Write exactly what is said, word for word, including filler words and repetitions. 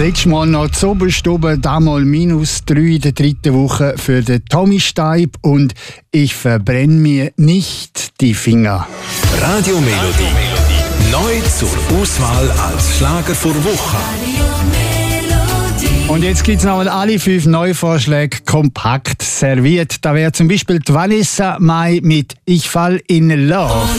letzte Mal noch die Oberstube, damals minus drei in der dritten Woche für den Tommy Steib und ich verbrenne mir nicht die Finger. Radiomelodie. Neu zur Auswahl als Schlager vor Woche. Und jetzt gibt es noch alle fünf Neuvorschläge kompakt serviert. Da wäre zum Beispiel die Vanessa Mai mit Ich fall in Love.